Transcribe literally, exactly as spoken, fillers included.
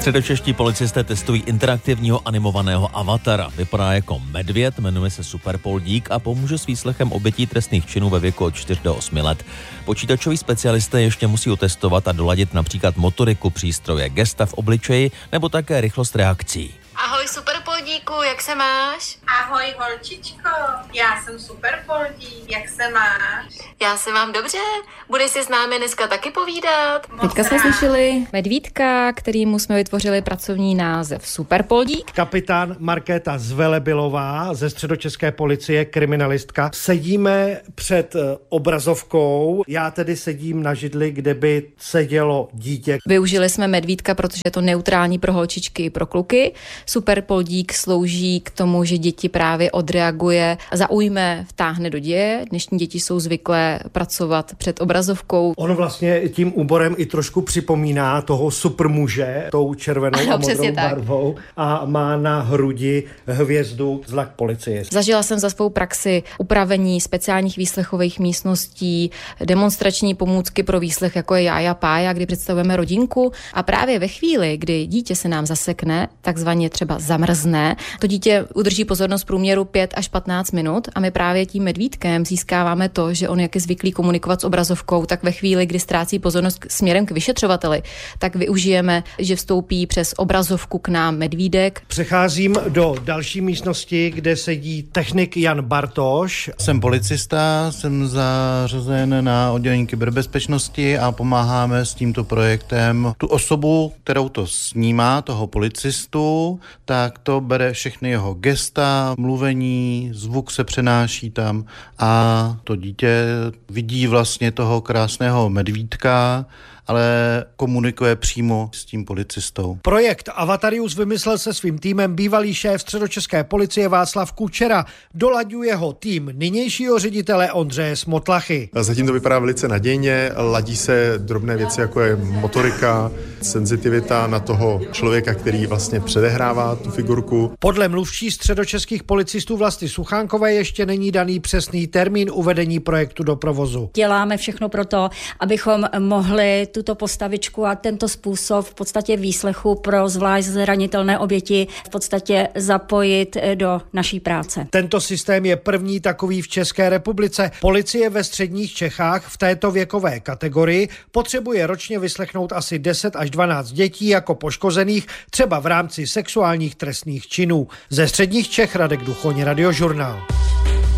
Středočeští policisté testují interaktivního animovaného avatara. Vypadá jako medvěd, jmenuje se Superpoldík a pomůže s výslechem obětí trestných činů ve věku od čtyř do osmi let. Počítačoví specialisté ještě musí otestovat a doladit například motoriku přístroje, gesta v obličeji nebo také rychlost reakcí. Ahoj Superpoldíku, jak se máš? Ahoj holčičko, já jsem Superpoldík, jak se máš? Já se mám dobře, budeš si s námi dneska taky povídat? Teďka jsme slyšeli medvídka, kterýmu jsme vytvořili pracovní název Superpoldík. Kapitán Markéta Zvelebilová ze středočeské policie, kriminalistka. Sedíme před obrazovkou, já tedy sedím na židli, kde by sedělo dítě. Využili jsme medvídka, protože je to neutrální pro holčičky i pro kluky. Superpoldík slouží k tomu, že děti právě odreaguje, zaujme, vtáhne do děje. Dnešní děti jsou zvyklé pracovat před obrazovkou. On vlastně tím úborem i trošku připomíná toho supermuže, tou červenou ano, a modrou barvou a má na hrudi hvězdu znak policie. Zažila jsem za svou praxi upravení speciálních výslechových místností, demonstrační pomůcky pro výslech, jako je Jája Pája, kdy představujeme rodinku a právě ve chvíli, kdy dítě se nám zasekne, takzvaně třeba zamrzne, to dítě udrží pozornost v průměru pět až patnáct minut a my právě tím medvídkem získáváme to, že on jak je zvyklý komunikovat s obrazovkou, tak ve chvíli, kdy ztrácí pozornost směrem k vyšetřovateli, tak využijeme, že vstoupí přes obrazovku k nám medvídek. Přecházím do další místnosti, kde sedí technik Jan Bartoš. Jsem policista, jsem zařazen na oddělení kyberbezpečnosti a pomáháme s tímto projektem. Tu osobu, kterou to snímá, toho policistu, tak to bere všechny jeho gesta, mluvení, zvuk se přenáší tam a to dítě vidí vlastně toho krásného medvídka, ale komunikuje přímo s tím policistou. Projekt Avatarius vymyslel se svým týmem bývalý šéf středočeské policie Václav Kučera. Dolaďuje ho tým nynějšího ředitele Ondřeje Smotlachy. Zatím to vypadá velice nadějně, ladí se drobné věci, jako je motorika, senzitivita na toho člověka, který vlastně předehrává tu figurku. Podle mluvčí středočeských policistů Vlasty Suchánkové ještě není daný přesný termín uvedení projektu do provozu. Děláme všechno pro to, abychom mohli tuto postavičku a tento způsob v podstatě výslechu pro zvlášť zranitelné oběti v podstatě zapojit do naší práce. Tento systém je první takový v České republice. Policie ve středních Čechách v této věkové kategorii potřebuje ročně vyslechnout asi deset až dvanáct dětí jako poškozených, třeba v rámci sexuálních trestných činů. Ze středních Čech Radek Duchoň, Radiožurnál.